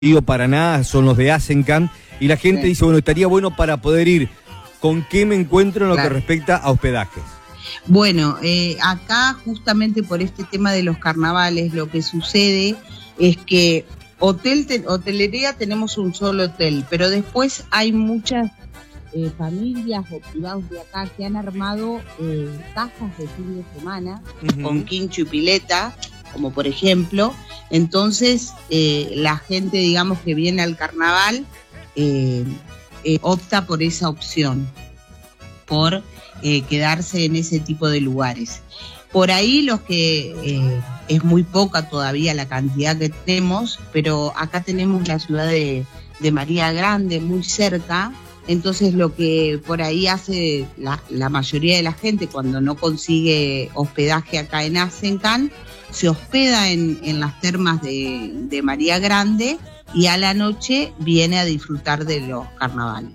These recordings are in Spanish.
Río Paraná, son los de Asencan, y la gente dice, bueno, estaría bueno para poder ir. ¿Con qué me encuentro en lo que respecta a hospedajes? Bueno, acá justamente por este tema de los carnavales, lo que sucede es que hotelería tenemos un solo hotel, pero después hay muchas familias o privados de acá que han armado casas de fin de semana con quincho y pileta, como por ejemplo. Entonces la gente, digamos, que viene al carnaval opta por esa opción, por quedarse en ese tipo de lugares. Por ahí los que es muy poca todavía la cantidad que tenemos, pero acá tenemos la ciudad de María Grande muy cerca. Entonces lo que por ahí hace la mayoría de la gente cuando no consigue hospedaje acá en Asencan, se hospeda en las termas de María Grande y a la noche viene a disfrutar de los carnavales.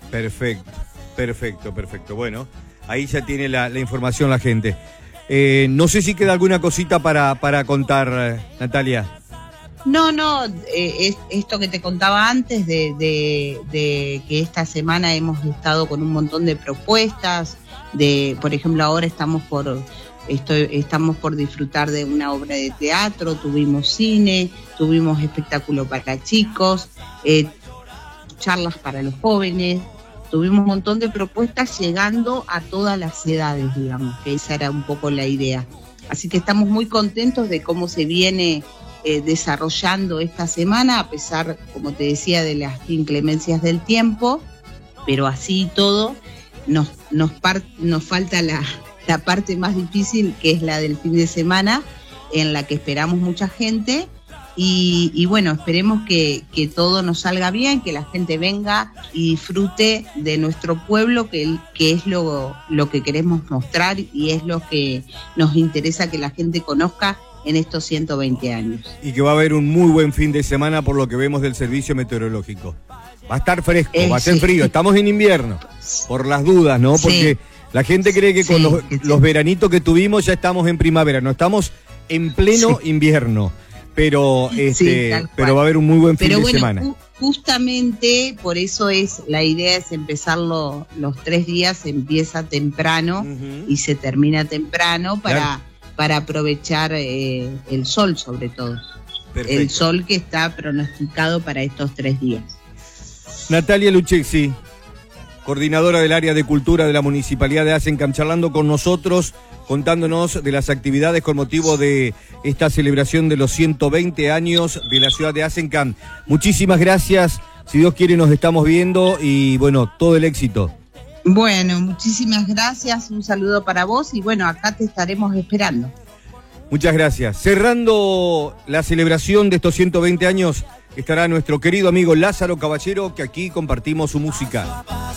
Perfecto. Bueno, ahí ya tiene la información la gente. No sé si queda alguna cosita para contar, Natalia. No, es esto que te contaba antes de que esta semana hemos estado con un montón de propuestas, por ejemplo, ahora estamos por disfrutar de una obra de teatro, tuvimos cine, tuvimos espectáculo para chicos, charlas para los jóvenes, tuvimos un montón de propuestas llegando a todas las edades, digamos, que esa era un poco la idea. Así que estamos muy contentos de cómo se viene desarrollando esta semana, a pesar, como te decía, de las inclemencias del tiempo, pero así todo nos falta la parte más difícil, que es la del fin de semana, en la que esperamos mucha gente y bueno, esperemos que todo nos salga bien, que la gente venga y disfrute de nuestro pueblo, que es lo que queremos mostrar y es lo que nos interesa que la gente conozca en estos 120 años. Y que va a haber un muy buen fin de semana por lo que vemos del servicio meteorológico. Va a estar fresco, va a ser frío, estamos en invierno, por las dudas, ¿no? Porque la gente cree que con los veranitos que tuvimos ya estamos en primavera, no, estamos en pleno invierno, pero pero va a haber un muy buen fin de semana. Justamente por eso la idea es empezar los 3 días, empieza temprano y se termina temprano para aprovechar el sol sobre todo. Perfecto. El sol que está pronosticado para estos 3 días. Natalia Lucchesi, coordinadora del área de cultura de la Municipalidad de Asencan, charlando con nosotros, contándonos de las actividades con motivo de esta celebración de los 120 años de la ciudad de Asencan. Muchísimas gracias, si Dios quiere nos estamos viendo y bueno, todo el éxito. Bueno, muchísimas gracias, un saludo para vos y bueno, acá te estaremos esperando. Muchas gracias. Cerrando la celebración de estos 120 años estará nuestro querido amigo Lázaro Caballero, que aquí compartimos su música.